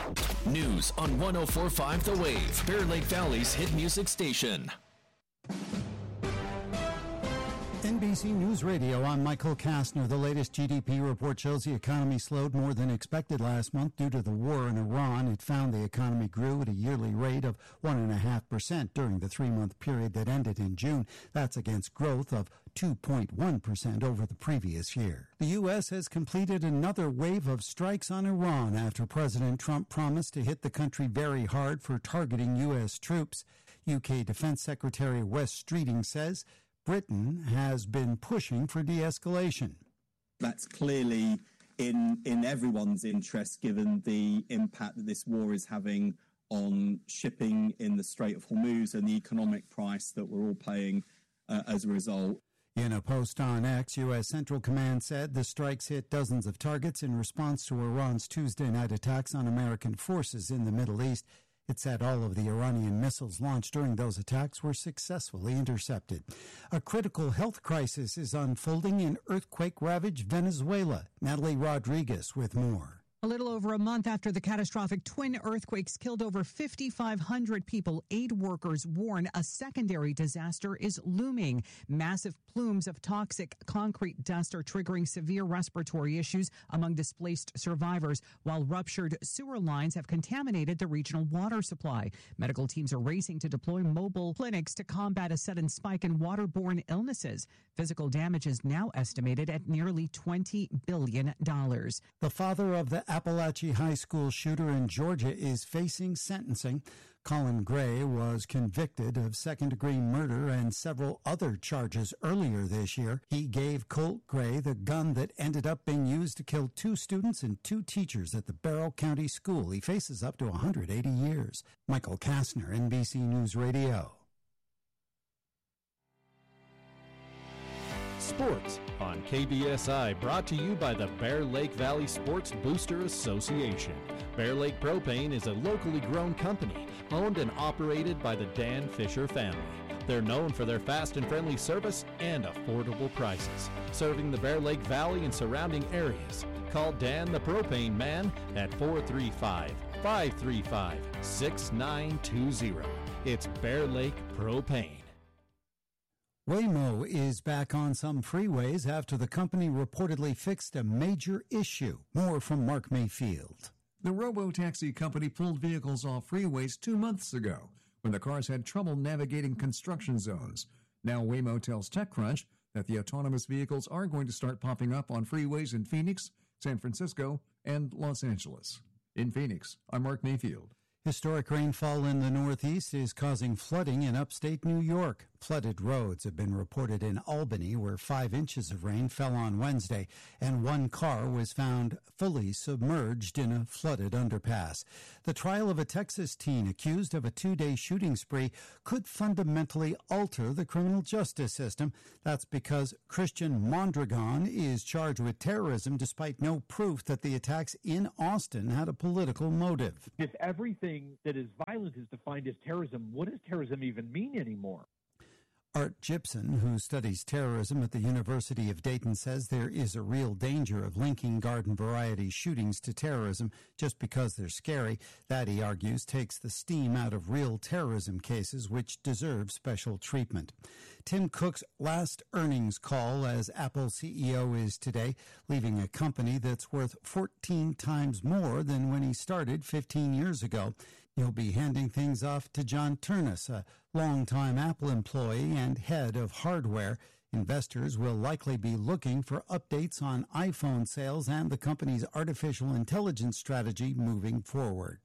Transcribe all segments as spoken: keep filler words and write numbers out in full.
News on one oh four point five The Wave, Bear Lake Valley's hit music station. N B C News Radio, I'm Michael Kastner. The latest G D P report shows the economy slowed more than expected last month due to the war in Iran. It found the economy grew at a yearly rate of one point five percent during the three-month period that ended in June. That's against growth of two point one percent over the previous year. The U S has completed another wave of strikes on Iran after President Trump promised to hit the country very hard for targeting U S troops. U K Defense Secretary Wes Streeting says Britain has been pushing for de-escalation. That's clearly in in everyone's interest, given the impact that this war is having on shipping in the Strait of Hormuz and the economic price that we're all paying uh, as a result. In a post on X, U S Central Command said the strikes hit dozens of targets in response to Iran's Tuesday night attacks on American forces in the Middle East. It said all of the Iranian missiles launched during those attacks were successfully intercepted. A critical health crisis is unfolding in earthquake-ravaged Venezuela. Natalie Rodriguez with more. A little over a month after the catastrophic twin earthquakes killed over fifty-five hundred people, aid workers warn a secondary disaster is looming. Massive plumes of toxic concrete dust are triggering severe respiratory issues among displaced survivors, while ruptured sewer lines have contaminated the regional water supply. Medical teams are racing to deploy mobile clinics to combat a sudden spike in waterborne illnesses. Physical damage is now estimated at nearly twenty billion dollars. The father of the Appalachia High School shooter in Georgia is facing sentencing. Colin Gray was convicted of second-degree murder and several other charges earlier this year. He gave Colt Gray the gun that ended up being used to kill two students and two teachers at the Barrow County School. He faces up to one hundred eighty years. Michael Kastner, N B C News Radio. Sports on K B S I, brought to you by the Bear Lake Valley Sports Booster Association. Bear Lake Propane is a locally grown company owned and operated by the Dan Fisher family. They're known for their fast and friendly service and affordable prices, serving the Bear Lake Valley and surrounding areas. Call Dan the Propane Man at four three five, five three five, six nine two zero. It's Bear Lake Propane. Waymo is back on some freeways after the company reportedly fixed a major issue. More from Mark Mayfield. The robo-taxi company pulled vehicles off freeways two months ago when the cars had trouble navigating construction zones. Now Waymo tells TechCrunch that the autonomous vehicles are going to start popping up on freeways in Phoenix, San Francisco, and Los Angeles. In Phoenix, I'm Mark Mayfield. Historic rainfall in the Northeast is causing flooding in upstate New York. Flooded roads have been reported in Albany, where five inches of rain fell on Wednesday, and one car was found fully submerged in a flooded underpass. The trial of a Texas teen accused of a two-day shooting spree could fundamentally alter the criminal justice system. That's because Christian Mondragon is charged with terrorism despite no proof that the attacks in Austin had a political motive. If everything that is violent is defined as terrorism, what does terrorism even mean anymore? Art Gibson, who studies terrorism at the University of Dayton, says there is a real danger of linking garden variety shootings to terrorism just because they're scary. That, he argues, takes the steam out of real terrorism cases, which deserve special treatment. Tim Cook's last earnings call as Apple C E O is today, leaving a company that's worth fourteen times more than when he started fifteen years ago. He'll be handing things off to John Ternus, a longtime Apple employee and head of hardware. Investors will likely be looking for updates on iPhone sales and the company's artificial intelligence strategy moving forward.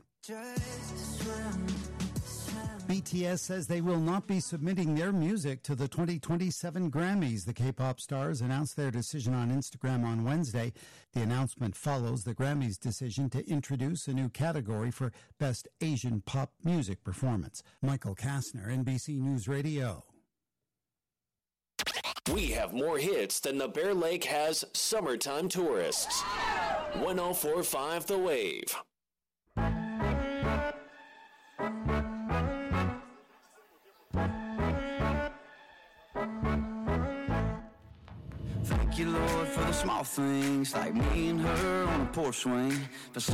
B T S says they will not be submitting their music to the twenty twenty-seven Grammys. The K-pop stars announced their decision on Instagram on Wednesday. The announcement follows the Grammys' decision to introduce a new category for Best Asian Pop Music Performance. Michael Kastner, N B C News Radio. We have more hits than the Bear Lake has summertime tourists. one oh four point five The Wave. Thank you, Lord, for the small things, like me and her on a porch swing.